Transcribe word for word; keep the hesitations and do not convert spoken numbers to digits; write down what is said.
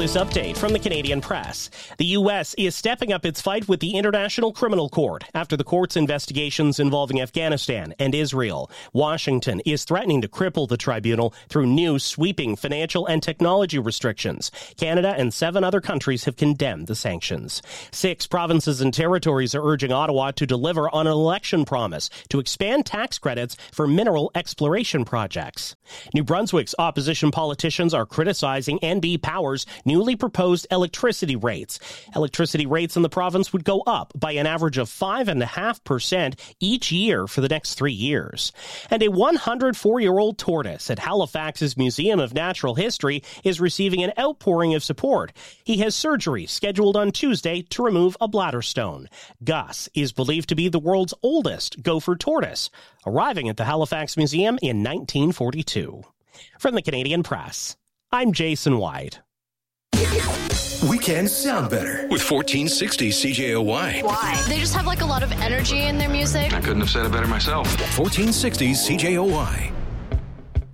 this update from the Canadian Press. The U S is stepping up its fight with the International Criminal Court after the court's investigations involving Afghanistan and Israel. Washington is threatening to cripple the tribunal through new sweeping financial and technology restrictions. Canada and seven other countries have condemned the sanctions. Six provinces and territories are urging Ottawa to deliver on an election promise to expand tax credits for mineral exploration projects. New Brunswick's opposition politicians are criticizing N B Power's newly proposed electricity rates. Electricity rates in the province would go up by an average of five point five percent each year for the next three years. And a one hundred four-year-old tortoise at Halifax's Museum of Natural History is receiving an outpouring of support. He has surgery scheduled on Tuesday to remove a bladder stone. Gus is believed to be the world's oldest gopher tortoise, arriving at the Halifax Museum in nineteen forty-two. From the Canadian Press, I'm Jason White. Weekends sound better with fourteen sixty C J O Y. Why? They just have like a lot of energy in their music. I couldn't have said it better myself. fourteen sixty C J O Y.